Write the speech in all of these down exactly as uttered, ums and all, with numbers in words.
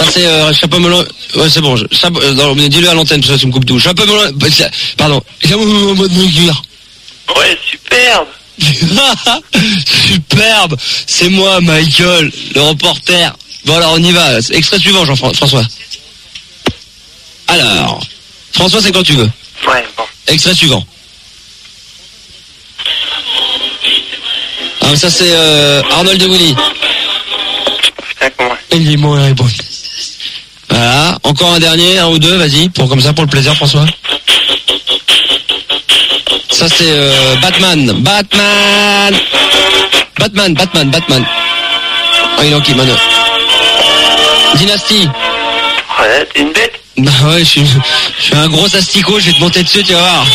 c'est euh, chapeau melon. Ouais, c'est bon. Chapeau, euh, non, dis-le à l'antenne, parce que ça me coupe tout. Chapeau melon. Pardon. Chapeau melon en mode nucléaire. Ouais, superbe. Superbe. C'est moi, Michael, le reporter. Bon alors, on y va. Extrait suivant, Jean-François. Alors, François, c'est quand tu veux. Ouais, bon. Extrait suivant. Ah, ça c'est euh, Arnold et Willy. Putain, comment? Il est moins bon. Voilà, encore un dernier, un ou deux, vas-y, pour comme ça, pour le plaisir, François. Ça c'est euh, Batman, Batman, Batman, Batman, Batman. Oh, il est en qui, Mano? Dynasty. Ouais, t'es une bête. Bah ouais, je suis, je suis un gros asticot, je vais te monter dessus, tu vas voir.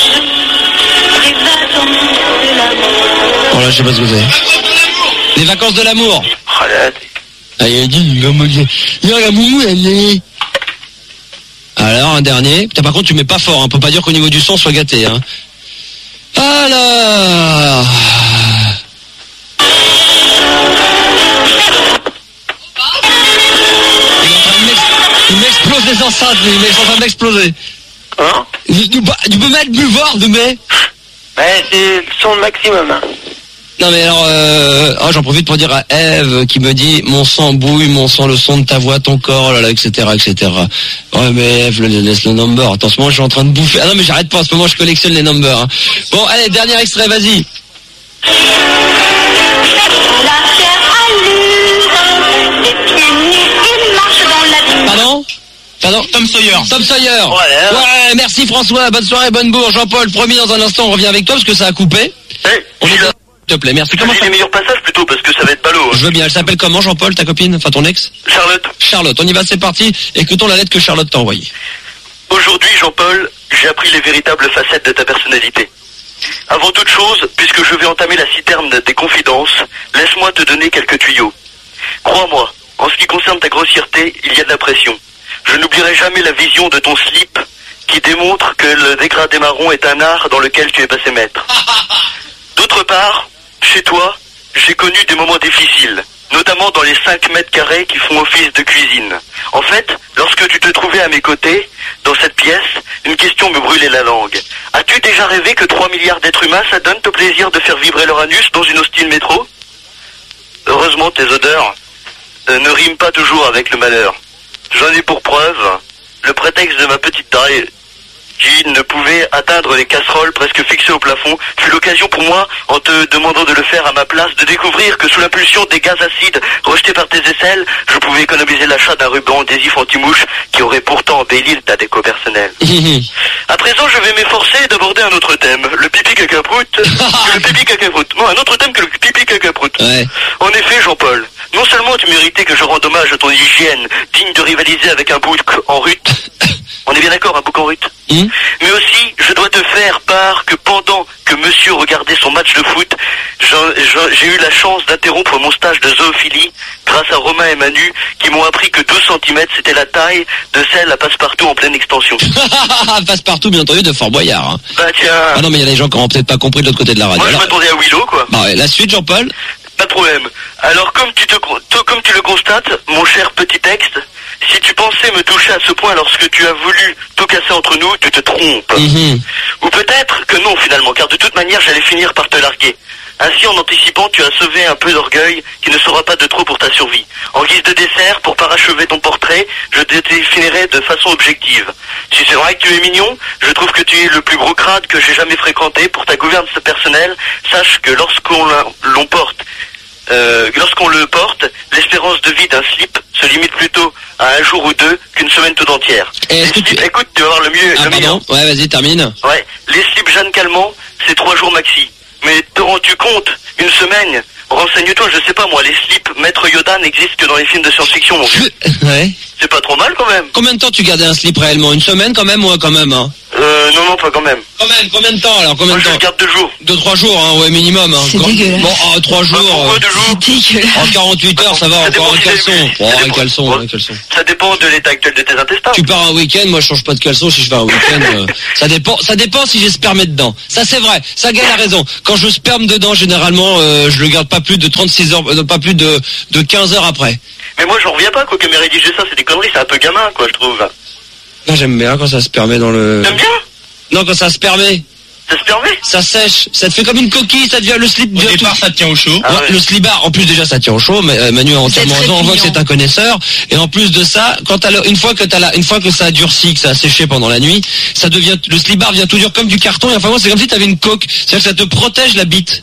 Oh là, je sais pas ce que c'est. Les vacances de l'amour. Oh là, t'es... Ah, il a dit, il a moqué. Il a la moumou, elle est... Alors, un dernier. Putain, par contre, tu mets pas fort, hein. On peut pas dire qu'au niveau du son, soit gâté, hein. Alors... Il m'explose les enceintes, ils sont en train d'exploser. Hein? Tu, tu, tu peux mettre plus fort, de mais... Ouais, c'est le son maximum, hein. Non mais alors, euh, oh, j'en profite pour dire à Eve qui me dit mon sang bouille, mon sang, le son de ta voix, ton corps, là, là, et cetera, et cetera. Ouais mais Eve, laisse le number. Attends, en ce moment je suis en train de bouffer. Ah non mais j'arrête pas, en ce moment je collectionne les numbers. Hein. Bon, allez, dernier extrait, vas-y. Pardon? Pardon? Tom Sawyer. Tom Sawyer. Ouais, ouais, merci François, bonne soirée, bonne bourre. Jean-Paul, promis, dans un instant on revient avec toi parce que ça a coupé. Hey, On est là. S'il te plaît, merci. Comment Comment ça... les meilleurs passages plutôt parce que ça va être ballot. Hein. Je veux bien, elle s'appelle comment Jean-Paul, ta copine, enfin ton ex? Charlotte. Charlotte, on y va, c'est parti. Écoutons la lettre que Charlotte t'a envoyée. Aujourd'hui, Jean-Paul, j'ai appris les véritables facettes de ta personnalité. Avant toute chose, puisque je vais entamer la citerne des confidences, laisse-moi te donner quelques tuyaux. Crois-moi, en ce qui concerne ta grossièreté, il y a de la pression. Je n'oublierai jamais la vision de ton slip qui démontre que le dégradé marron est un art dans lequel tu es passé maître. D'autre part, chez toi, j'ai connu des moments difficiles, notamment dans les cinq mètres carrés qui font office de cuisine. En fait, lorsque tu te trouvais à mes côtés, dans cette pièce, une question me brûlait la langue. As-tu déjà rêvé que trois milliards d'êtres humains s'adonnent au plaisir de faire vibrer leur anus dans une hostile métro? Heureusement, tes odeurs euh, ne riment pas toujours avec le malheur. J'en ai pour preuve le prétexte de ma petite taille qui ne pouvait atteindre les casseroles presque fixées au plafond, fut l'occasion pour moi, en te demandant de le faire à ma place, de découvrir que sous l'impulsion des gaz acides rejetés par tes aisselles, je pouvais économiser l'achat d'un ruban adhésif anti-mouche qui aurait pourtant embelli ta déco personnelle. À présent, je vais m'efforcer d'aborder un autre thème, le pipi caca-prout. le pipi caca-prout. Non, un autre thème que le pipi caca-prout. Ouais. En effet, Jean-Paul, non seulement tu méritais que je rende hommage à ton hygiène, digne de rivaliser avec un bouc en rut, on est bien d'accord, un bouc en rut, mmh. mais aussi, je dois te faire part que pendant que monsieur regardait son match de foot, j'ai eu la chance d'interrompre mon stage de zoophilie grâce à Romain et Manu qui m'ont appris que douze centimètres c'était la taille de celle à Passepartout en pleine extension. Passepartout, bien entendu, de Fort Boyard. Hein. Bah tiens. Ah non, mais il y a des gens qui n'ont peut-être pas compris de l'autre côté de la radio. Moi, je m'attendais à Willow, quoi. Bah ouais, la suite, Jean-Paul? Pas de problème. Alors, comme tu, te, comme tu le constates, mon cher petit texte, si tu pensais me toucher à ce point lorsque tu as voulu tout casser entre nous, tu te trompes. Mm-hmm. Ou peut-être que non, finalement, car de toute manière, j'allais finir par te larguer. Ainsi, en anticipant, tu as sauvé un peu d'orgueil qui ne sera pas de trop pour ta survie. En guise de dessert, pour parachever ton portrait, je te définirai de façon objective. Si c'est vrai que tu es mignon, je trouve que tu es le plus gros crade que j'ai jamais fréquenté. Pour ta gouvernance personnelle, sache que lorsqu'on l'on porte, euh, lorsqu'on le porte, l'espérance de vie d'un slip se limite plutôt à un jour ou deux qu'une semaine toute entière. Et est-ce que tu... Écoute, tu vas voir le mieux. Ah le pardon, ouais, vas-y, termine. Ouais, les slips Jeanne Calment, c'est trois jours maxi. Mais te rends-tu compte, une semaine, renseigne-toi, je sais pas moi, les slips Maître Yoda n'existent que dans les films de science-fiction, mon vieux. Ouais. C'est pas trop mal quand même. Combien de temps tu gardais un slip réellement? Une semaine quand même? Ouais, quand même, hein. Euh, non, non, pas quand même. Quand même, combien de temps alors? Combien Moi, de temps? je le garde deux jours. Deux, trois jours, hein, ouais, minimum. Hein. C'est Quand... dégueulasse. Bon, oh, trois jours. Ah, pourquoi euh... deux jours? C'est dégueulasse. En quarante-huit heures, ça va, Ça encore un dépend caleçon. si Oh, ça un dépend. caleçon, Ouais. un caleçon. Ça dépend de l'état actuel de tes intestins. Tu pars un week-end, moi je change pas de caleçon si je pars un week-end. euh, ça dépend, ça dépend si j'ai spermé dedans. Ça c'est vrai, ça gagne la raison. Quand je sperme dedans, généralement, euh, je le garde pas pas plus de trente-six heures, euh, pas plus de, de quinze heures après. Mais moi, j'en reviens pas, quoi, qu'elle m'ait rédigé ça, c'est des conneries, c'est un peu gamin, quoi, je trouve. Moi, j'aime bien quand ça se permet dans le... T'aimes bien? Non, quand ça se permet. Ça se permet? Ça sèche, ça te fait comme une coquille, ça devient le slip. Au départ, ça te tient au chaud. Ah Ouais, ouais. Le slibard, en plus déjà ça tient au chaud, mais euh, Manu a entièrement C'est raison, on voit que répugnant. c'est un connaisseur. Et en plus de ça, quand t'as le- une fois que t'as la, une fois que ça a durci, que ça a séché pendant la nuit, ça devient, le slibard devient tout dur comme du carton. Et enfin moi c'est comme si t'avais une coque, c'est-à-dire que ça te protège la bite.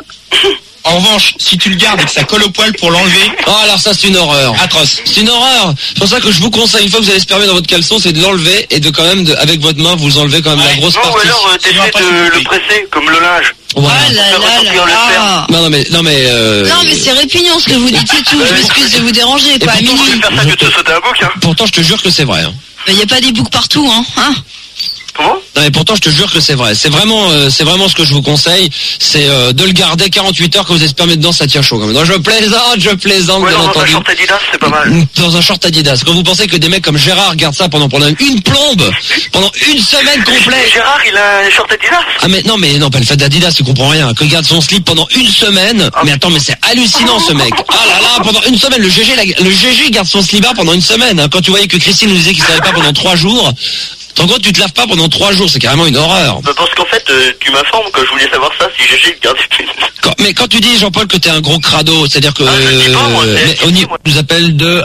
En revanche, si tu le gardes et que ça colle au poil pour l'enlever, Oh alors ça c'est une horreur. atroce. C'est une horreur. C'est pour ça que je vous conseille, une fois que vous allez se permettre dans votre caleçon, c'est de l'enlever et de quand même, de, avec votre main, vous enlevez quand même Ouais. la grosse Non, ou partie. alors, euh, Sinon, t'essaies après, de c'est le compris. presser, comme le linge. Voilà. Ah là Ça là ressortir là le là. Non non mais, non mais. Euh... Non mais c'est répugnant ce que vous dites, c'est tout. Je m'excuse de vous déranger, quoi. À pourtant, minuit. Je vais faire ça que de te sauter un bouc, hein. Pourtant je te jure que c'est vrai. Hein. Il y a pas des boucs partout, hein. hein Comment? Non mais pourtant je te jure que c'est vrai. C'est vraiment, euh, c'est vraiment ce que je vous conseille, c'est euh, de le garder quarante-huit heures quand vous espérez dedans, ça tient chaud quand même. Non je plaisante, je plaisante Ouais, bien non, dans un entendu. short Adidas, c'est pas mal. Dans un short Adidas. Quand vous pensez que des mecs comme Gérard gardent ça pendant pendant une plombe, pendant une semaine complète. Gérard, il a un short Adidas. Ah mais non mais non pas le fait d'Adidas, tu comprends rien. Que garde son slip pendant une semaine. Mais attends mais c'est hallucinant ce mec. Ah là là pendant une semaine le G G la- le G G garde son slibard pendant une semaine. hein. Quand tu voyais que Christine nous disait qu'il savait pas pendant trois jours. En gros tu te laves pas pendans trois jours, c'est carrément une horreur. Bah, parce qu'en fait, euh, tu m'informes que je voulais savoir ça, si G G il garde une... Quand- mais quand tu dis Jean-Paul que t'es un gros crado, c'est-à-dire que Ah, je dis pas, moi, c'est- mais on y moi. nous appelle de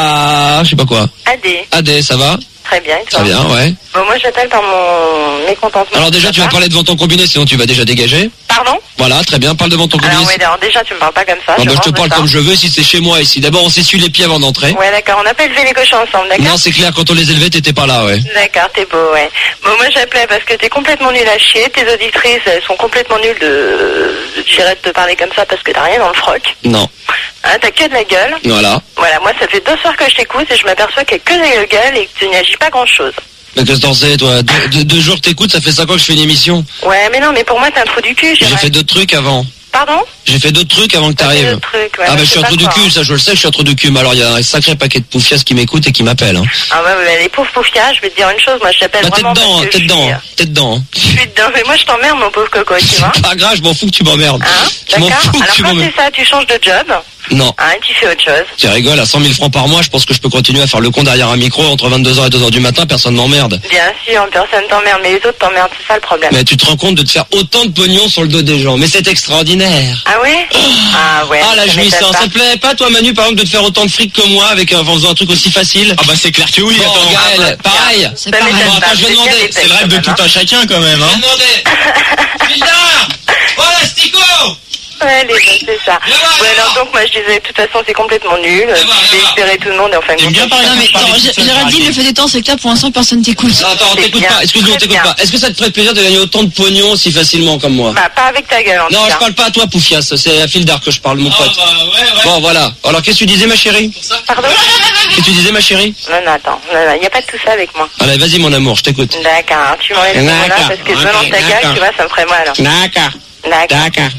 ah je sais pas quoi. Adé, A D, ça va? très bien. Et toi? Très bien, ouais. Bon, moi j'appelle par mon mécontentement. Alors déjà tu vas Papa. parler devant ton combiné, sinon tu vas déjà dégager. Pardon? Voilà, très bien, parle devant ton combiné. Alors, ouais, alors déjà tu me parles pas comme ça. Non, bah, je te range parle ça. comme je veux, si c'est chez moi ici. D'abord on s'essuie les pieds avant d'entrer. Ouais, d'accord, on n'a pas élevé les cochons ensemble, d'accord? Non, c'est clair, quand on les élevait, t'étais pas là, ouais. D'accord, t'es beau, ouais. Bon, moi j'appelais parce que t'es complètement nul à chier, tes auditrices elles sont complètement nulles de... J'irais de te parler comme ça parce que t'as rien dans le froc. Non. Hein, t'as que de la gueule. Voilà. Voilà, moi ça fait deux soirs que je t'écoute et je m'aperçois qu'il y a que de la gueule et que tu n'agis pas grand chose. Mais qu'est-ce que t'en sais, toi? Deux, deux- deux jours que t'écoutes, ça fait cinq ans que je fais une émission. Ouais, mais non, mais pour moi t'es un trou du cul, J'ai Gérard. fait d'autres trucs avant. Pardon? J'ai fait d'autres trucs avant que T'as fait t'arrives. d'autres trucs, ouais, Ah moi, bah je je suis un sais trou pas du quoi, cul, hein. ça je le sais, je suis un trou du cul. Mais alors il y a un sacré paquet de poufias qui m'écoutent et qui m'appellent. Hein. Ah ouais, ouais, les pauvres poufias, je vais te dire une chose, moi je t'appelle Bah t'es vraiment dedans, parce hein, que t'es je dedans, suis- hein, t'es dedans. hein. Je suis dedans, mais moi je t'emmerde mon pauvre coco, tu vois. C'est pas grave, je m'en fous que tu m'emmerdes. Hein? Je m'en D'accord? fous que Alors tu quand m'emmerdes. c'est ça, tu changes de job, Non. hein, et tu fais autre chose. Tu rigoles, à cent mille francs par mois, je pense que je peux continuer à faire le con derrière un micro entre vingt-deux heures et deux heures du matin, personne m'emmerde. Bien sûr, personne t'emmerde, mais les autres t'emmerdent, c'est ça le problème. Mais tu te rends compte de te faire autant de pognon sur le dos des gens. Mais c'est extraordinaire. Ah ouais? Ah ouais. Ah la ça jouissance, m'étonne ça pas. te plaît pas toi Manu par exemple de te faire autant de fric que moi avec un- en faisant un truc aussi facile? Ah bah c'est clair que oui, Bon, attends. Gaël, pareil. C'est Ça pareil. m'étonne Bon, pas, attends, je vais vous êtes demander, bien des C'est le têtes, rêve de quand tout même, un chacun quand même, hein. Demandez. Mildard. Voilà Stico. hein. Ouais, les autres, c'est ça. Viens voir, Ouais, viens alors voir. donc moi je disais, de toute façon c'est complètement nul. voir, J'ai viens voir. espéré tout le monde, enfin. T'aimes bien parler Non mais Parler attends, toute Gé- seule, Géraldine, Géraldine. le fait étant, c'est que là, pour l'instant, personne t'écoute. Non, attends, on C'est t'écoute bien, pas. Excuse-nous, on très t'écoute bien. pas. Est-ce que ça te ferait plaisir de gagner autant de pognon si facilement comme moi? Bah pas avec ta gueule en Non, tout je cas. parle pas à toi, Poufias. C'est à Fildar que je parle, mon Ah pote. bah ouais, ouais. Bon, voilà. Alors, qu'est-ce que tu disais, ma chérie? Pardon? Qu'est-ce que tu disais, ma chérie? Non, non, attends, non, non, y a pas de tout ça avec moi. Allez, vas-y, mon amour, je t'écoute. D'accord, hein, tu m'enlèves ce mot-là D'accord, parce que ok, venant de ta gueule, d'accord. tu vois, ça me ferait mal. D'accord. D'accord. D'accord.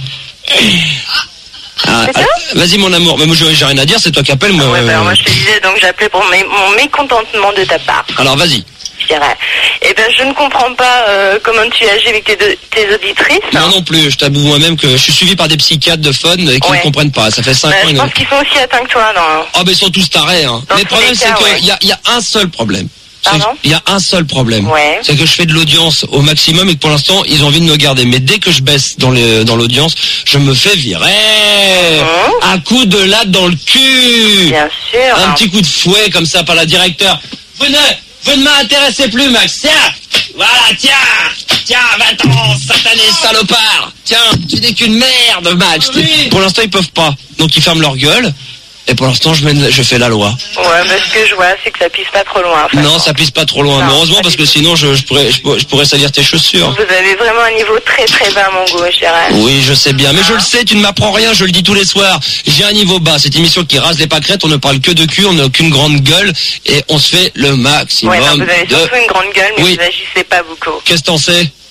Ah, C'est ça ah, vas-y, mon amour. Mais moi, j'ai j'ai rien à dire, c'est toi qui appelles, moi. Ouais, bah, alors moi je te disais, donc j'appelais pour mes- mon mécontentement de ta part, Alors, vas-y. je dirais. Eh ben je ne comprends pas euh, comment tu agis avec tes, deux- tes auditrices. Moi non plus, je t'avoue moi-même que je suis suivi par des psychiatres de fun et qui Ouais. ne comprennent pas. Ça fait cinq Bah, ans. je ils ne- pense qu'ils sont aussi atteints que toi, non? Oh, mais ils sont tous tarés, hein. Dans Mais le tous problème, les c'est cas, qu'il ouais. y a, y a un seul problème. C'est Pardon qu'il y a un seul problème. Ouais. C'est que je fais de l'audience au maximum et que pour l'instant, ils ont envie de me garder. Mais dès que je baisse dans les, dans l'audience, je me fais virer. Mmh. Un coup de latte dans le cul. Bien sûr. Un petit coup de fouet comme ça par la directeur. Vous ne, vous ne m'intéressez plus, Max. Tiens, voilà, tiens, tiens, va-t'en, satané salopard. Tiens, tu n'es qu'une merde, Max. Pour l'instant, ils peuvent pas. Donc, ils ferment leur gueule. Et pour l'instant, je, mène, je fais la loi. Ouais, mais ce que je vois, c'est que ça pisse pas trop loin. enfin. Non, ça pisse pas trop loin. Non, Mais heureusement, pas parce du que tout. sinon, je, je, pourrais, je, pourrais- je pourrais salir tes chaussures. Vous avez vraiment un niveau très très bas, mon goût, je dirais. Oui, je sais bien. Mais je le sais, tu ne m'apprends rien, je le dis tous les soirs. J'ai un niveau bas. Cette émission qui rase les pâquerettes, on ne parle que de cul, on n'a aucune grande gueule. Et on se fait le maximum Ouais, non, vous avez de... surtout une grande gueule, mais Oui. vous agissez pas beaucoup. Qu'est-ce que t'en sais?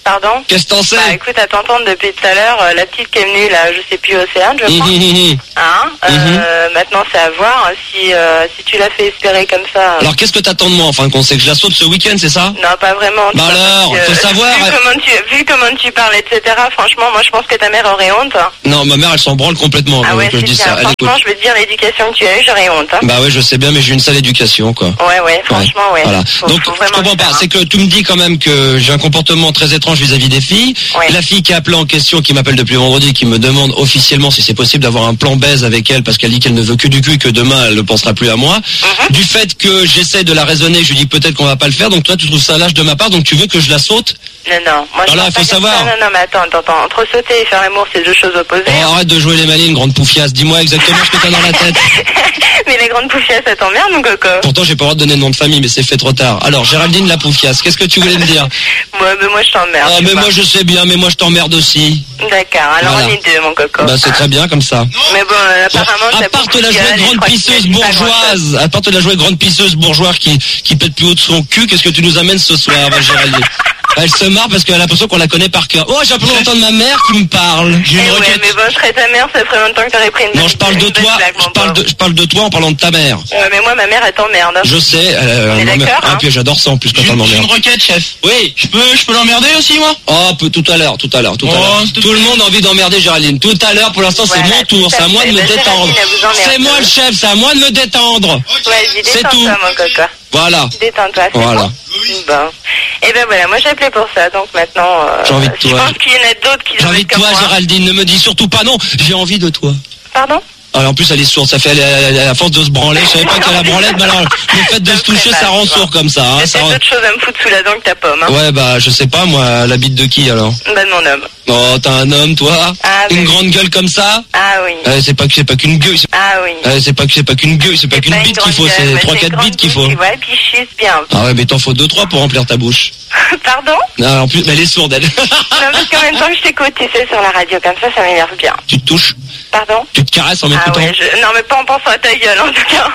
Pardon? Qu'est-ce que t'en sais? Bah écoute, à t'entendre depuis tout à l'heure, euh, la petite qui est venue là, je sais plus, Océane, je crois. Mmh. Hein euh, Mhm. Maintenant, c'est à voir si, euh, si tu l'as fait espérer comme ça. Alors qu'est-ce que t'attends de moi en fin de compte? C'est que je la saute ce week-end, c'est ça? Non, pas vraiment. Bah alors, parce que, faut savoir, Vu, elle- comment tu, vu comment tu parles, et cetera, franchement, moi je pense que ta mère aurait honte. Non, ma mère elle s'en branle complètement Ah euh, ouais, que je c'est dis bien. ça. Elle écoute. Franchement, je veux te dire, l'éducation que tu as eue, j'aurais honte. Hein. Bah ouais, je sais bien, mais j'ai une sale éducation quoi. Ouais, ouais, franchement, ouais. Voilà. Faut, Donc faut je vraiment comprends le pas. faire, hein. C'est que tu me dis quand même que j'ai un comportement très étrange vis-à-vis des filles. Ouais. La fille qui a appelé en question, qui m'appelle depuis vendredi, qui me demande officiellement si c'est possible d'avoir un plan baise avec elle parce qu'elle dit qu'elle ne veut que du cul et que demain elle ne pensera plus à moi. Mhm. Du fait que j'essaie de la raisonner, je lui dis peut-être qu'on va pas le faire. Donc toi tu trouves ça lâche de ma part, donc tu veux que je la saute? Non, non. Moi, je Voilà, pense faut pas comme savoir. ça. Non, non, mais attends, attends, attends. Entre sauter et faire l'amour, c'est deux choses opposées. Oh, arrête de jouer les malines, grande poufiasse. Dis-moi exactement ce que t'as dans la tête. Mais les grandes poufiasses, ça t'emmerde, mon coco? Pourtant j'ai pas le droit de donner le nom de famille, mais c'est fait trop tard. Alors Géraldine la poufiasse, qu'est-ce que tu voulais me dire? Moi, mais moi, je t'emmerde. Ah tu mais vois. moi je sais bien, mais moi je t'emmerde aussi. D'accord, alors Voilà. on est deux, mon coco. Bah c'est très bien comme ça. Mais bon, euh, apparemment, à ça part beaucoup de la de jouer gueule, et je grande crois que pisseuse tu dis pas grand-chose. bourgeoise, à part de la jouer grande pisseuse bourgeoise qui, qui pète plus haut de son cul, qu'est-ce que tu nous amènes ce soir, ma Géraldine? Elle se marre parce qu'elle a l'impression qu'on la connaît par cœur. Oh, j'ai un peu d'entendre ma mère qui me parle. J'ai Eh une ouais, requête. mais bon, je serais ta mère, ça ferait longtemps que t'aurais pris une Non, je parle de une bonne toi, blague, je mon parle pauvre. de, je parle de toi en parlant de ta mère. Ouais, mais moi, ma mère, elle t'emmerde. hein. Je sais, elle, elle On est m'emmerde. d'accord, Ah, hein. puis j'adore ça en plus quand J'ai elle j'ai une m'emmerde. requête, chef. Oui. Je peux, je peux l'emmerder aussi, moi? Oh, peu- tout à l'heure, tout à l'heure, tout à Oh, l'heure. s'il te Tout le plaît. monde a envie d'emmerder Géraldine. Tout à l'heure, pour l'instant, c'est Voilà, mon tour. tout à C'est à moi de fait. me Bah, détendre. Géraldine, elle vous emmerde. C'est moi le chef, c'est à moi de me détendre. Vas-y, C'est tout. détends-toi, mon coco. Voilà. Détends-toi, c'est Voilà. bon. Bon. Et ben voilà, moi j'ai appelé pour ça, donc maintenant... Euh, J'ai envie de Je toi. pense qu'il y en a d'autres qui J'ai doivent envie être de comme toi, moi. Géraldine. Ne me dis surtout pas non. J'ai envie de toi. Pardon? Alors, en plus, elle est sourde. Ça fait, elle, elle- elle- à force de se branler. Je savais pas qu'elle a branlette, mais alors, le fait de se toucher, ça rend sourd comme ça. Hein, J'ai ça rend- d'autres choses à me foutre sous la dent que ta pomme. Hein. Ouais, bah, je sais pas, moi, la bite de qui, alors? Bah de mon homme. Oh, t'as un homme, toi? Ah, Une oui. grande gueule comme ça? Ah oui. Euh, c'est pas que, c'est pas qu'une gueule. c'est- Ah oui. euh, c'est pas que, c'est pas qu'une gueule, c'est pas C'est qu'une pas une bite qu'il grande faut, gueule, c'est mais trois, c'est une quatre grande bites qu'il bite, faut. Tu vois, et puis je suce bien. Ah ouais, mais t'en faut deux, trois pour remplir ta bouche. Pardon? Non, en plus, mais elle est sourde, elle. Non, parce qu'en même temps que je t'écoute, tu sais, sur la radio, comme ça, ça m'énerve bien. Tu te touches, Pardon? tu te caresses en Ah m'écoutant. ouais, je... non mais pas en pensant à ta gueule en tout cas.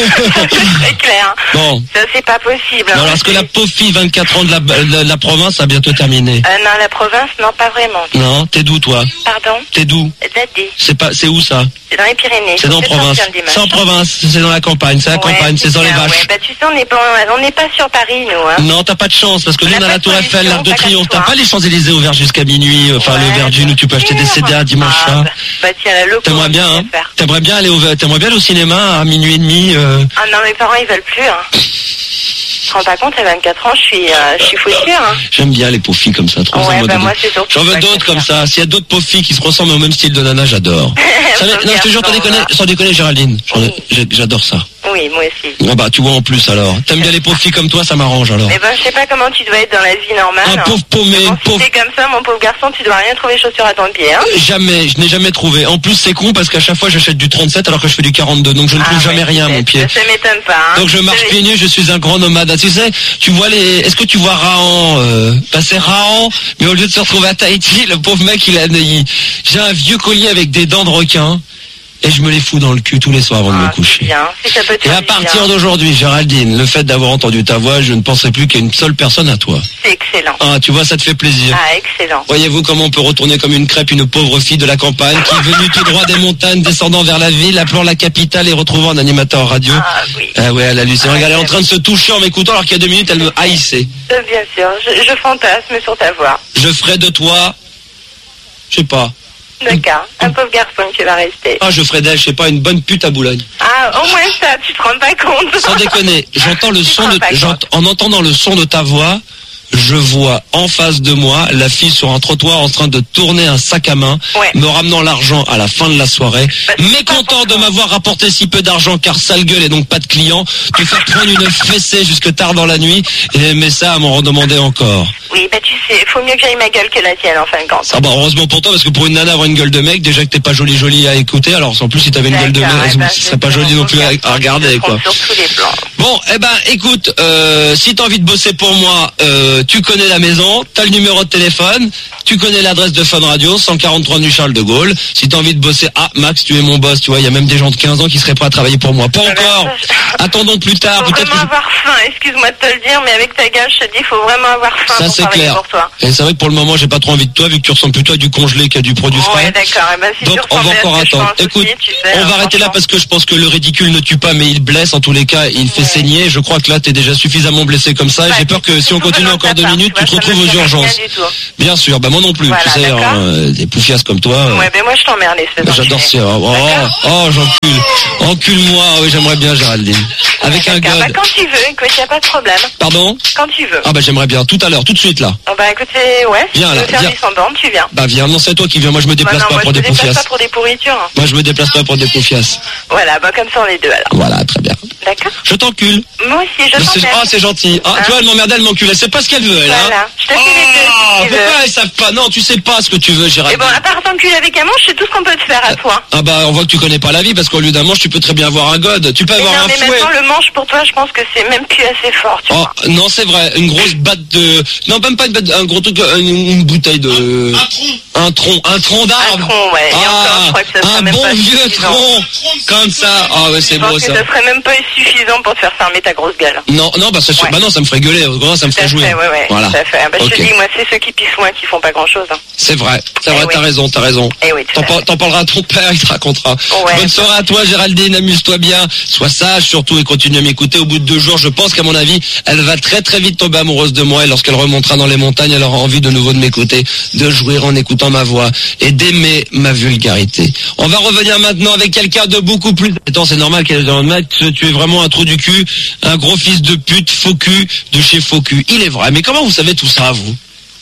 C'est clair. Bon. Ça c'est pas possible. Non, alors, est-ce que la pauvre fille, vingt-quatre ans de la, de la province, a bientôt terminé? Euh, non, la province, non, pas vraiment. Non, t'es d'où, toi? Pardon? T'es d'où? Daddy, C'est pas, c'est où ça? c'est dans les Pyrénées. C'est dans la Faut province. sortir le dimanche. C'est en province, c'est dans la campagne, c'est la Ouais, campagne, c'est dans les bien, vaches. Ouais. Bah tu sais, on n'est pas, on n'est pas sur Paris, nous. Hein. Non, t'as pas de chance, parce que On nous, a on a pas la de Tour Eiffel, solution, l'Arc de pas comme Triomphe. T'as toi. pas les Champs-Élysées ouverts jusqu'à minuit, euh, enfin, Ouais, le Verdun où tu peux acheter des sûr. C D à dimanche Ah, soir. bah, bah tiens, la loco. T'aimerais bien, on hein? va faire. T'aimerais bien aller au, t'aimerais bien aller au cinéma à minuit et demi, euh... Ah non, mes parents, ils veulent plus. Hein. Tu te rends pas compte, à vingt-quatre ans, je suis, euh, je suis foutue. Hein. J'aime bien les pauvres filles comme ça, trop Ouais, en mode bah de- moi, c'est surtout J'en veux ça que d'autres j'aime comme bien. ça. S'il y a d'autres pauvres filles qui se ressemblent au même style de nana, j'adore. Ça va- non, je te jure, sans déconner, sans déconner, Géraldine. J'en ai- j'ai- J'adore ça. Oui, moi aussi. Ah bah, tu vois en plus alors. T'aimes bien les pauvres filles comme toi, ça m'arrange alors. Mais ben, je sais pas comment tu dois être dans la vie normale. Un pauvre paumé, Bon, une si pauvre. t'es comme ça, mon pauvre garçon, tu dois rien trouver chaussures à ton pied. Hein. Jamais, je n'ai jamais trouvé. En plus, c'est con parce qu'à chaque fois, j'achète du trente-sept alors que je fais du quarante-deux. Donc, je ne trouve Ah, jamais ouais, rien à mon peut-être. pied. Ça m'étonne pas. Hein. Donc, je marche Ça- pieds nus, je suis un grand nomade. Ah, tu sais, tu vois les, est-ce que tu vois Rahan, euh, bah, c'est Rahan, mais au lieu de se retrouver à Tahiti, le pauvre mec, il a, il- j'ai un vieux collier avec des dents de requin. Et je me les fous dans le cul tous les soirs avant de me Ah, coucher. c'est bien. Si ça peut te Et faire à du partir bien. d'aujourd'hui, Géraldine, le fait d'avoir entendu ta voix, je ne pensais plus qu'à une seule personne à toi. C'est excellent. Ah, tu vois, ça te fait plaisir. Ah, excellent. Voyez-vous comment on peut retourner comme une crêpe une pauvre fille de la campagne qui est venue tout droit des montagnes, descendant vers la ville, appelant la capitale et retrouvant un animateur radio. Ah oui. Ah ouais, elle hallucine. Ah, Regarde, elle est en oui. train de se toucher en m'écoutant alors qu'il y a deux minutes, elle me haïssait. Euh, Bien sûr. Je, je fantasme sur ta voix. Je ferai de toi, je sais pas. D'accord. Un pauvre garçon qui va rester. Ah, je ferai d'elle, je sais pas, une bonne pute à Boulogne. Ah, au moins ça, tu te rends pas compte. Sans déconner, j'entends le Tu te son rends de, pas compte. j'ent- en entendant le son de ta voix, je vois en face de moi la fille sur un trottoir en train de tourner un sac à main, Ouais. me ramenant l'argent à la fin de la soirée. Bah, c'est Mécontent pas de m'avoir rapporté si peu d'argent car sale gueule et donc pas de clients, te faire prendre une fessée jusque tard dans la nuit et aimer ça à m'en redemander encore. Oui, bah tu sais, faut mieux que j'aille ma gueule que la tienne en fin de compte. Ah bah heureusement pour toi parce que pour une nana avoir une gueule de mec, déjà que t'es pas jolie jolie à écouter, alors en plus si t'avais une gueule de mec, D'accord, eh ben, ce je serait pas vais joli non te plus à, regarder. à regarder Je quoi. compte sur tous les plans. Bon, eh ben, écoute, euh, si t'as envie de bosser pour moi, euh, tu connais la maison, t'as le numéro de téléphone, tu connais l'adresse de Fun Radio, cent quarante-trois rue Charles de Gaulle. Si t'as envie de bosser, ah, Max, tu es mon boss, tu vois, il y a même des gens de quinze ans qui seraient prêts à travailler pour moi. Pas encore, Attendons plus tard. Faut Peut-être vraiment que... avoir faim, excuse-moi de te le dire, mais avec ta gueule, je te dis, il faut vraiment avoir faim Ça pour c'est travailler clair. pour toi. Et c'est vrai que pour le moment, j'ai pas trop envie de toi, vu que tu ressembles plutôt à du congelé qu'à du produit frais. Ouais, d'accord. Eh ben, si Donc tu on va ressemblais à encore ce que je attendre. pense Écoute, aussi, tu sais, on hein, va arrêter là franchement. parce que je pense que le ridicule ne tue pas, mais il blesse en tous les cas. Il fait Ouais. saigner. Je crois que là, t'es déjà suffisamment blessé comme ça. Et Bah, j'ai peur que si on tout continue venant de encore ta deux part, minutes, tu vois, te ça me retrouves aux fait rien urgences. du tout. Bien sûr, bah moi non plus. Voilà, tu sais, d'accord. hein, euh, des poufiasses comme toi. euh, Ouais, ben moi je t'emmerde, espèce J'adore d'enculé. ça. Oh, oh, oh, j'encule. Encule-moi. Oui, j'aimerais bien, Géraldine. Avec un D'accord. Bah, god. quand tu veux, écoute, y a pas de problème. Pardon? Quand tu veux. Ah bah j'aimerais bien. Tout à l'heure, tout de suite là. Oh, bah écoute, c'est... ouais, si Viens, tu là, veux faire viens. descendante, tu viens. Bah viens. Non, c'est toi qui viens. Moi, je me Bah déplace non, pas moi pour je des te déplace pas poufiasses. pour des pourritures. Moi, je me déplace pas pour des poufiasses. Voilà, bah comme ça on est deux alors. Voilà, très bien. D'accord. Je t'encule. Moi aussi, je Mais c'est- t'emmerde. Ah, c'est gentil. Ah, Hein? tu vois, elle m'emmerde, elle m'encule. Elle sait pas ce qu'elle veut, elle, hein. Voilà, je te fais les deux Ah, si tu veux. pourquoi elles savent pas? Non, tu sais pas ce que tu veux, Et Géraldine. bon, à part t'enculer avec un manche, c'est tout ce qu'on peut te faire à toi. Ah bah, on voit que tu connais pas la vie, parce qu'au lieu d'un manche, tu peux très bien avoir un god. Tu peux Mais avoir non, un mais fouet. maintenant le manche pour toi, je pense que c'est même plus assez fort, tu Oh, vois. non, c'est vrai. Une grosse batte de... Non, même pas une batte, un gros truc, une, une bouteille de... Un tronc. Un tronc, un tronc Un d'arbre. tronc, ouais. Et encore, je Ah, crois que ça serait un même bon pas vieux suffisant. tronc. Comme ça. Ah ouais, c'est Je beau, pense que ça. ça serait même pas suffisant pour te faire fermer ta grosse gueule. Non, non, bah, ça, Ouais. bah non, ça me ferait gueuler. Au contraire, ça me Tout à ferait jouer. fait, ouais, ouais. Voilà. Tout à fait. Bah, je Ok. te dis, moi, c'est ceux qui pissent moins qui font pas grand chose. Hein. C'est vrai, c'est Eh vrai, oui. t'as raison, t'as raison. Eh oui, tout T'en, à par- fait. t'en parleras à ton père, il te racontera. Ouais. Bonne soirée à toi, Géraldine, amuse-toi bien, sois sage surtout et continue à m'écouter. Au bout de deux jours, je pense qu'à mon avis, elle va très très vite tomber amoureuse de moi et lorsqu'elle remontera dans les montagnes, elle aura envie de nouveau de m'écouter, de jouir en écoutant ma voix et d'aimer ma vulgarité. On va revenir maintenant avec quelqu'un de beaucoup plus... Attends, c'est normal qu'elle est dans le match, tu es vraiment un trou du cul, un gros fils de pute, faux cul, de chez faux cul. Il est vrai, mais comment vous savez tout ça, vous?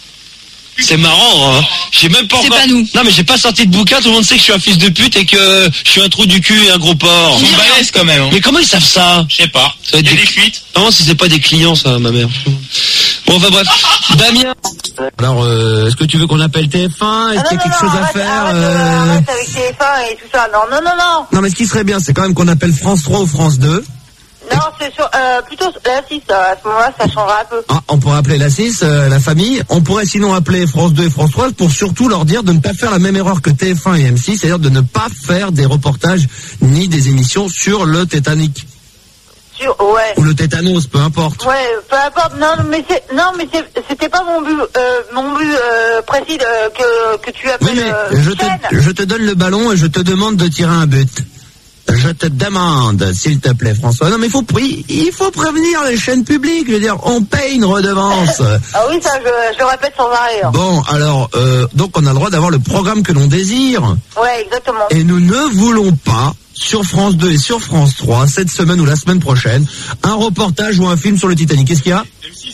C'est marrant, hein. J'ai même pas C'est encore... pas nous. Non, mais j'ai pas sorti de bouquin, tout le monde sait que je suis un fils de pute et que je suis un trou du cul et un gros porc. Ils sont balèzes quand même. Hein. Mais comment ils savent ça? Je sais pas. Ça va Il être y a des- des fuites. Non, si c'est pas des clients, ça, ma mère. Bon, enfin bref. Damien. Alors, euh, est-ce que tu veux qu'on appelle T F un? Est-ce qu'il y a quelque chose à faire? arrête, euh, arrête avec T F un et tout ça. Non, non, non, non. Non, mais ce qui serait bien, c'est quand même qu'on appelle France trois ou France deux. Non, c'est sur, euh, plutôt la six. À ce moment-là, ça changera un peu. Ah, on pourrait appeler la six, euh, la famille. On pourrait sinon appeler France deux et France trois pour surtout leur dire de ne pas faire la même erreur que T F un et M six, c'est-à-dire de ne pas faire des reportages ni des émissions sur le Titanic. Sur, ouais. Ou le tétanos, peu importe. Ouais, peu importe. Non, mais c'est, non, mais c'est, c'était pas mon but, euh, mon but euh, précis euh, que que tu Oui, appelles mais euh, je te, chaîne. je te donne le ballon et je te demande de tirer un but. Je te demande, s'il te plaît, François. Non, mais il faut, pri- il faut prévenir les chaînes publiques. Je veux dire, on paye une redevance. Ah oui, ça, je, je le répète sans arrêt. Hein. Bon, alors, euh, donc on a le droit d'avoir le programme que l'on désire. Ouais, exactement. Et nous ne voulons pas, sur France deux et sur France trois, cette semaine ou la semaine prochaine, un reportage ou un film sur le Titanic. Qu'est-ce qu'il y a?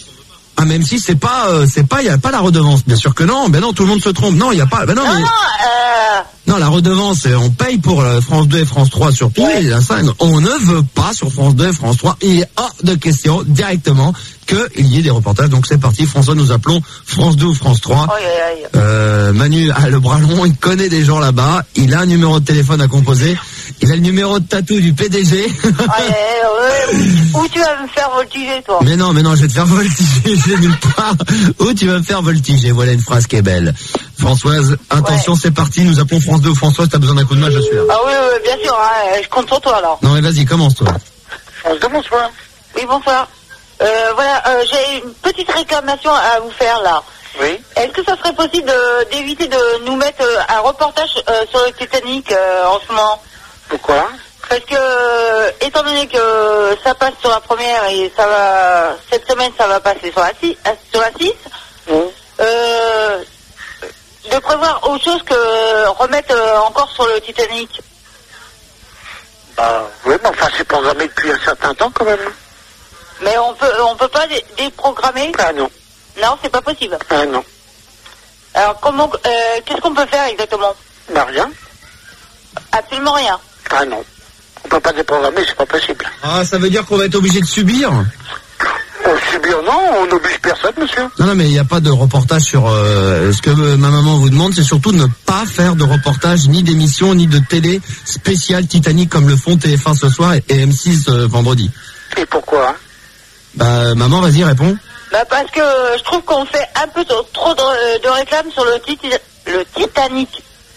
Ah, même si c'est pas, euh, c'est pas, il y a pas la redevance. Bien sûr que non. Ben non, tout le monde se trompe. Non, il y a pas. Ben non, Non, mais- non, euh, non, la redevance, euh, on paye pour euh, France deux et France trois surtout. Ouais. Et la scène, on ne veut pas sur France deux et France trois. Il est hors de question directement qu'il y ait des reportages. Donc c'est parti. François, nous appelons France deux ou France trois. aïe, aïe, aïe. Euh, Manu a le bras long, il connaît des gens là-bas, il a un numéro de téléphone à composer, il a le numéro de tatou du P D G. Aïe, aïe, aïe, ouais, où, où tu vas me faire voltiger, toi? Mais non, mais non, je vais te faire voltiger, je vais nulle part. Où tu vas me faire voltiger, voilà une phrase qui est belle. Françoise, attention, Ouais. c'est parti, nous appelons France deux ou Françoise, t'as besoin d'un coup de main, je suis là. Ah oui, oui, bien sûr, hein, je compte sur toi, alors. Non mais vas-y, commence toi. France deux, bonsoir. Oui, bonsoir. Euh, voilà, euh, j'ai une petite réclamation à vous faire, là. Oui. Est-ce que ça serait possible de- d'éviter de nous mettre euh, un reportage euh, sur le Titanic euh, en ce moment? Pourquoi? Parce que, euh, étant donné que ça passe sur la première et ça va, cette semaine ça va passer sur la six, euh, sur la six, euh, de prévoir autre chose que remettre euh, encore sur le Titanic. Bah, oui, mais enfin, c'est programmé depuis un certain temps quand même. Mais on peut, on peut pas dé- déprogrammer? Ah non. Non, c'est pas possible. Ah non. Alors comment, euh, qu'est-ce qu'on peut faire exactement? Bah, rien. Absolument rien. Ah non. On peut pas déprogrammer, c'est pas possible. Ah, ça veut dire qu'on va être obligé de subir? On subit, non, on n'oblige personne, monsieur. Non, non, mais il n'y a pas de reportage sur... euh, ce que euh, ma maman vous demande, c'est surtout de ne pas faire de reportage, ni d'émission, ni de télé spéciale Titanic comme le font T F un ce soir et M six euh, vendredi. Et pourquoi? Bah, maman, vas-y, réponds. Bah parce que je trouve qu'on fait un peu trop trop de, de réclames sur le, tit- le Titanic.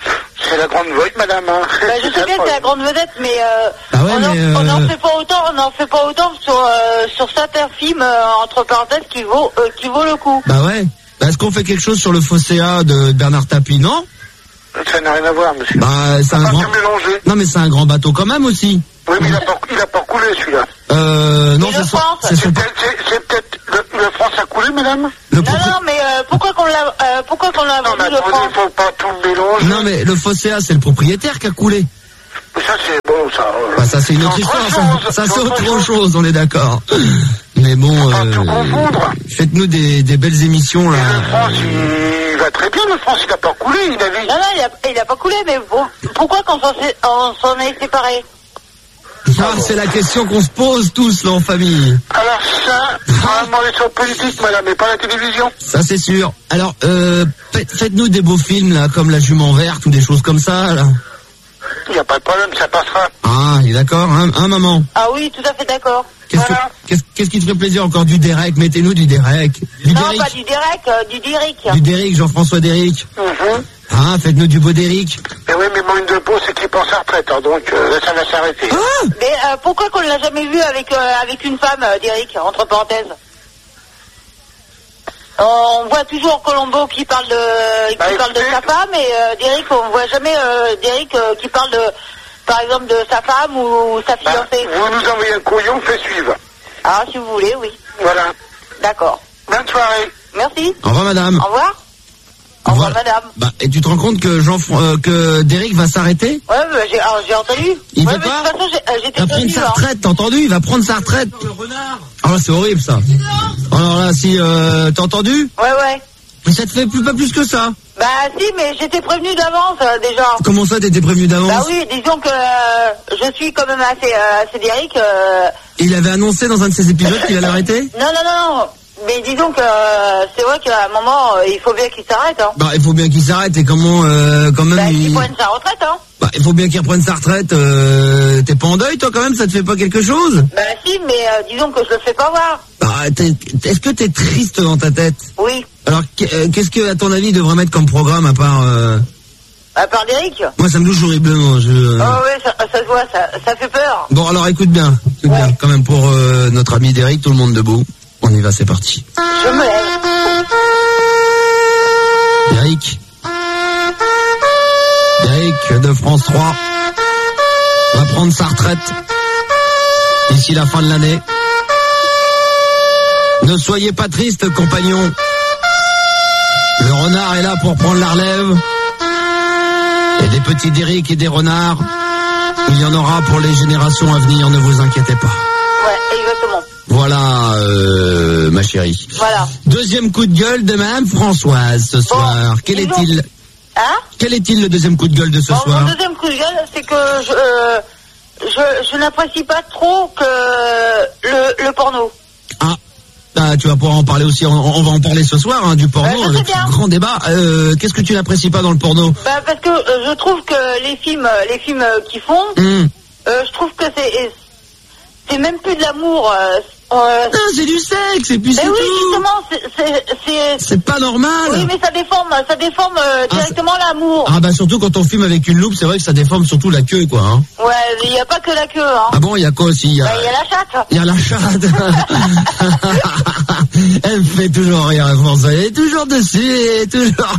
C'est la grande vedette, madame. Hein. Bah, je sais bien que c'est la grande vedette, mais, euh, Ah ouais, on n'en mais, euh... en fait pas autant, on n'en fait pas autant sur, euh, sur certains films, euh, entre parenthèses, qui vaut, euh, qui vaut le coup. Bah ouais. Bah, est-ce qu'on fait quelque chose sur le Fosséa de Bernard Tapie, non? Ça n'a rien à voir, monsieur. Bah, c'est un pas grand... mélangé. Non, mais c'est un grand bateau quand même aussi. Oui, mais il a pas, il a pas coulé, celui-là. Euh, non, Et c'est le son... France c'est son... C'est peut-être, c'est, c'est peut-être, le, le France a coulé, madame? Le Non, propri- non, mais euh, pourquoi qu'on l'a, euh, pourquoi qu'on l'a Non, mais vendu le attendez, France? faut pas tout mélanger. Non, mais le Fosséa, c'est le propriétaire qui a coulé. Ça, c'est bon, ça. Euh, Bah, ça, c'est une autre histoire. Ça, ça c'est autre chose, on est d'accord. Mais bon, Faut pas tout euh, confondre. faites-nous des, des belles émissions, là. Et le France, il va très bien, le France, il a pas coulé, il a vu. Non, non, il a, il a pas coulé, mais bon, pourquoi qu'on s'en, sé- on s'en est séparés? Ah, c'est la question qu'on se pose tous, là, en famille. Alors ça, vraiment les sur politique, madame, mais pas la télévision. Ça, c'est sûr. Alors, euh, faites- faites-nous des beaux films, là, comme La Jument Verte ou des choses comme ça, là. Il n'y a pas de problème, ça passera. Ah, il est d'accord, hein, hein, maman? Ah oui, tout à fait d'accord. Qu'est-ce, Voilà. que, qu'est-ce, qu'est-ce qui te ferait plaisir encore? Du Derek, mettez-nous du Derek. Du Non, Derrick. pas du Derek, euh, du Derrick. Du Derrick, Jean-François Derrick. Mhm. Ah, faites-nous du beau Derrick. Mais oui, mais mon une de peau, c'est qu'il pense à retraite, hein, donc euh, là, ça va s'arrêter. Ah! Mais euh, pourquoi qu'on l'a jamais vu avec, euh, avec une femme, euh, Derrick, entre parenthèses? On voit toujours Colombo qui parle de, qui Bah, parle de écoutez- sa femme, et euh, Derrick, on voit jamais euh, Derrick euh, qui parle de, par exemple, de sa femme ou sa Bah, fiancée. vous nous envoyez un courrier, on fait suivre. Ah, si vous voulez, oui. Voilà. D'accord. Bonne soirée. Merci. Au revoir, madame. Au revoir. Au revoir, Voilà. madame. Bah, et tu te rends compte que Jean, euh, que Derrick va s'arrêter? Ouais, bah, j'ai, alors, j'ai entendu. Il ouais, veut mais pas de toute façon, j'ai, euh, Il j'étais va prendre prévenue, sa hein. retraite, t'as entendu? Il va prendre sa retraite. Ah, c'est horrible, ça. Alors là, si, euh, t'as entendu? Ouais, ouais. Mais ça te fait plus, pas plus que ça. Bah, si, mais j'étais prévenue d'avance, euh, déjà. Comment ça, t'étais prévenu d'avance? Bah oui, disons que euh, je suis quand même assez, euh, assez Derrick. Euh... Il avait annoncé dans un de ses épisodes qu'il allait arrêter? Non, non, non, non. Mais disons que euh, c'est vrai qu'à un moment, euh, il faut bien qu'il s'arrête. Hein. Bah, il faut bien qu'il s'arrête et comment, euh, quand même, Bah, il... qu'il prenne sa retraite. Hein. Bah, il faut bien qu'il reprenne sa retraite. Euh, t'es pas en deuil, toi, quand même? Ça te fait pas quelque chose? Bah si, mais euh, disons que je le fais pas voir. Bah, t'es- est-ce que t'es triste dans ta tête? Oui. Alors, qu'est- euh, qu'est-ce que, à ton avis, devrait mettre comme programme à part... Euh... À part Derrick. Moi, ça me touche horriblement. Je... Oh ouais, ça, ça se voit, ça, ça fait peur. Bon, alors écoute bien, écoute Ouais. bien, quand même pour euh, notre ami Derrick, tout le monde debout. On y va, c'est parti. Je me lève. Derrick. Derrick de France trois va prendre sa retraite d'ici la fin de l'année. Ne soyez pas tristes, compagnons. Le renard est là pour prendre la relève. Et des petits Derrick et des renards, il y en aura pour les générations à venir, ne vous inquiétez pas. Ouais, exactement. Voilà, euh, ma chérie. Voilà. Deuxième coup de gueule de Madame Françoise ce soir. Quel disons- est-il Hein? Quel est-il le deuxième coup de gueule de ce Bon, soir? mon deuxième coup de gueule, c'est que je, euh, je, je n'apprécie pas trop que le, le porno. Ah, ah, tu vas pouvoir en parler aussi. On, on va en parler ce soir hein, du porno Ouais, je sais avec bien. ce grand débat. Euh, Qu'est-ce que tu n'apprécies pas dans le porno? Bah parce que euh, je trouve que les films, les films euh, qui font, Hum. euh, je trouve que c'est c'est même plus de l'amour. Euh, euh, Ah, c'est du sexe et puis c'est mais oui, tout. justement, c'est c'est c'est C'est pas normal. oui, mais ça déforme, ça déforme euh, directement l'amour. Ah bah surtout quand on filme avec une loupe, c'est vrai que ça déforme surtout la queue quoi. Hein. Ouais, il n'y a pas que la queue, hein. Ah bon, il y a quoi aussi? Il y a... Bah, il y a la chatte. Il y a la chatte. Elle me fait toujours rire, François. Elle est toujours dessus, elle est toujours...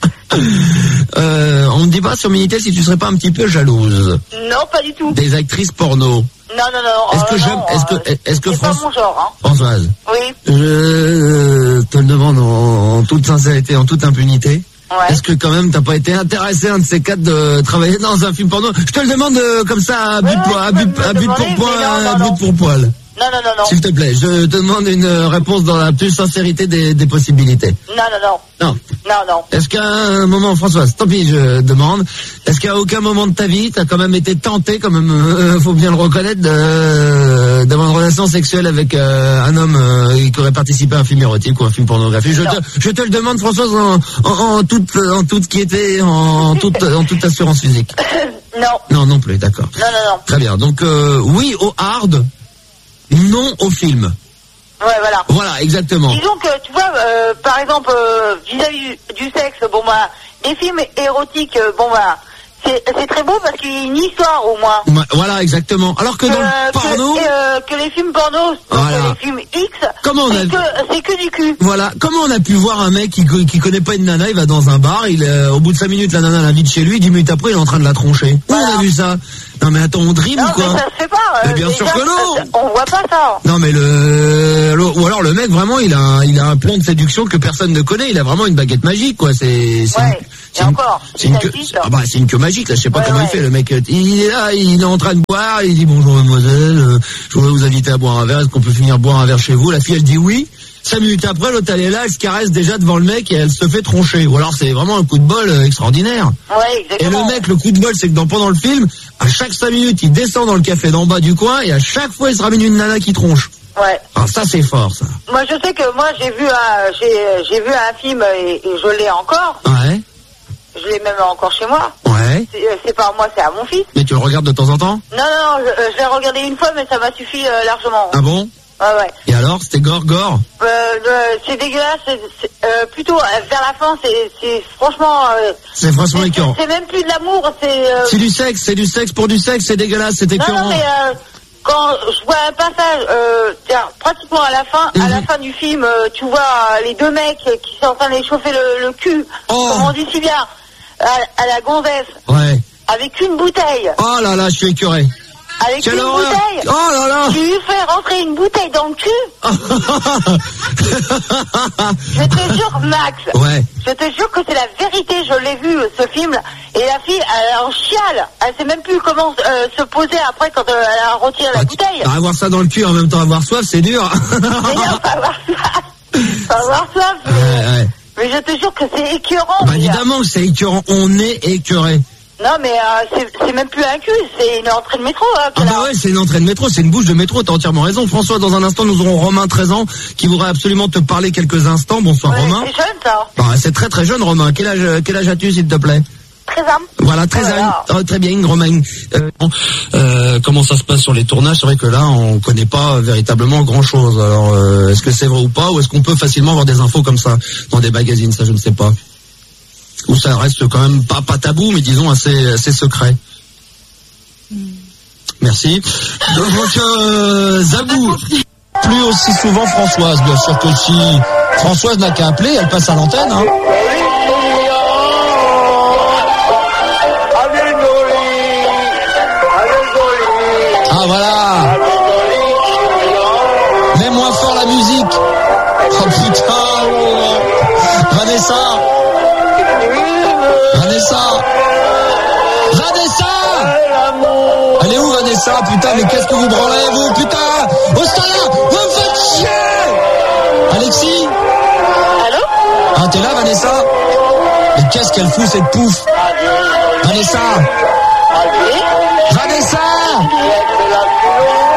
euh, on me dit pas sur Minitel si tu serais pas un petit peu jalouse Non, pas du tout. des actrices porno. Non, non, non. Est-ce oh, que non, j'aime, est-ce euh, que, est-ce que c'est France- pas mon genre, hein. Françoise, Oui. je euh, te le demande en, en toute sincérité, en toute impunité. Ouais. Est-ce que quand même t'as pas été intéressé un de ces quatre de travailler dans un film porno? Je te le demande euh, comme ça à but, Ouais, pour, ouais, à tu peux but, me à but demander, pour poil, mais non, à non, but non. pour poil. Non, non, non, non. S'il te plaît, je te demande une euh, réponse dans la plus sincérité des, des possibilités. Non, non, non. Non. Non, non. Est-ce qu'à un moment, Françoise, tant pis, je demande, est-ce qu'à aucun moment de ta vie, t'as quand même été tenté, quand même, euh, faut bien le reconnaître, de- d'avoir une relation sexuelle avec euh, un homme euh, qui aurait participé à un film érotique ou un film pornographique? Je Non. te, je te le demande, Françoise, en, en, en toute, en toute quiété, en toute, en toute assurance physique. Non. Non, non plus, d'accord. Non, non, non. Très bien. Donc, euh, oui au hard, non au film. Ouais, voilà. Voilà, exactement. Disons que, tu vois, euh, par exemple, euh, vis-à-vis du sexe, bon bah, les films érotiques, euh, bon bah, c'est, c'est très beau parce qu'il y a une histoire au moins. Ouais, voilà, exactement. Alors que, que dans le porno... Que, euh, que les films porno, voilà. les films X, comment on a... c'est, que, c'est que du cul. Voilà, comment on a pu voir un mec qui, qui connaît pas une nana, il va dans un bar, il, euh, au bout de cinq minutes, la nana l'invite chez lui, dix minutes après, il est en train de la troncher. Voilà. Où on a vu ça? Non mais attends, on dream non, ou quoi? Non mais ça se fait pas. Euh, mais bien sûr ça, que non. On voit pas ça. Non mais le, le ou alors le mec vraiment il a un, il a un plan de séduction que personne ne connaît. Il a vraiment une baguette magique quoi. C'est c'est ouais. une, c'est et une, encore. C'est une, queue, ah bah c'est une queue magique là. Je sais pas ouais, comment ouais. il fait le mec. Il est là, il est en train de boire. Il dit bonjour mademoiselle, euh, je voudrais vous inviter à boire un verre. Est-ce qu'on peut finir boire un verre chez vous? La fille elle dit oui. Cinq minutes après, l'autre elle est là, elle se caresse déjà devant le mec et elle se fait troncher. Ou alors c'est vraiment un coup de bol euh, extraordinaire. Ouais, exactement. Et le mec, le coup de bol, c'est que dans, pendant le film, à chaque cinq minutes, il descend dans le café d'en bas du coin et à chaque fois, il se ramène une nana qui tronche. Ouais. Alors ça, c'est fort, ça. Moi, je sais que moi, j'ai vu un, j'ai, j'ai vu un film et, et je l'ai encore. Ouais. Je l'ai même encore chez moi. Ouais. C'est, c'est pas à moi, c'est à mon fils. Mais tu le regardes de temps en temps? Non, non, non, je, je l'ai regardé une fois, mais ça m'a suffi euh, largement. Ah bon? Ouais, ouais. Et alors, c'était gore, gore? Euh, euh, c'est dégueulasse. C'est, c'est, euh, plutôt euh, vers la fin, c'est, c'est franchement. Euh, c'est franchement écœurant. C'est, c'est même plus de l'amour, c'est. Euh... C'est du sexe, c'est du sexe pour du sexe, c'est dégueulasse, c'est écœurant. Non, non, mais euh, quand je vois un passage, euh, tiens, pratiquement à la fin, mmh. à la fin du film, euh, tu vois euh, les deux mecs qui sont en train d'échauffer le, le cul, oh. comme on dit si bien, à, à la gonzesse. Ouais. Avec une bouteille. Oh là là, je suis écœuré. Avec quelle une horreur. bouteille. Oh là là. Tu lui fais rentrer une bouteille dans le cul. Je te jure, Max. Ouais. Je te jure que c'est la vérité. Je l'ai vu, ce film. Et la fille, elle est en chiale. Elle sait même plus comment euh, se poser après quand euh, elle a retiré la ah, bouteille. Avoir ça dans le cul en même temps avoir soif, c'est dur. Mais non, pas avoir soif. Pas avoir soif. Mais, ouais, ouais. mais je te jure que c'est écœurant. Bah, évidemment que c'est écœurant. On est écœuré. Non mais euh, c'est, c'est même plus un cul, c'est une entrée de métro. Hein, ah bah ouais, c'est une entrée de métro, c'est une bouche de métro, t'as entièrement raison. François, dans un instant, nous aurons Romain, treize ans, qui voudrait absolument te parler quelques instants. Bonsoir ouais, Romain. C'est jeune ça. Bah, c'est très très jeune Romain. Quel âge, quel âge as-tu s'il te plaît? treize ans. Voilà, treize ans. Oh, très bien, Romain. Euh, euh, comment ça se passe sur les tournages? C'est vrai que là, on connaît pas véritablement grand-chose. Alors, euh, est-ce que c'est vrai ou pas? Ou est-ce qu'on peut facilement avoir des infos comme ça dans des magazines? Ça, je ne sais pas. Ou ça reste quand même pas, pas tabou, mais disons assez, assez secret. Mm. Merci. Donc, euh, Zabou, plus aussi souvent Françoise, bien sûr que si Françoise n'a qu'à appeler, elle passe à l'antenne. Hein. Ah voilà. Mets moins fort la musique. Oh putain. Vanessa. Vanessa Vanessa Elle est où Vanessa? Putain, mais qu'est-ce que vous branlez, vous? Putain Au stade, vous me faites chier. Alexis? Allô? Ah, t'es là, Vanessa? Mais qu'est-ce qu'elle fout, cette pouffe? Vanessa? Vanessa?